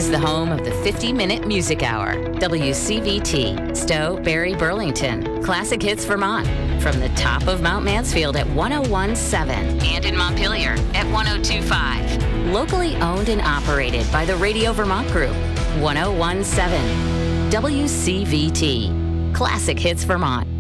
is the home of the 50-minute music hour. WCVT, Stowe, Barrie, Burlington. Classic Hits Vermont. From the top of Mount Mansfield at 101.7 and in Montpelier at 102.5. Locally owned and operated by the Radio Vermont Group. 101.7 WCVT. Classic Hits Vermont.